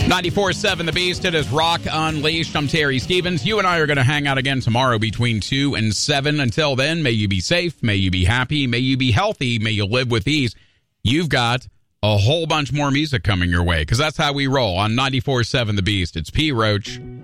94.7 The Beast. It is Rock Unleashed. I'm Terry Stevens. You and I are going to hang out again tomorrow between 2 and 7. Until then, may you be safe. May you be happy. May you be healthy. May you live with ease. You've got a whole bunch more music coming your way because that's how we roll on 94.7 The Beast. It's P. Roach.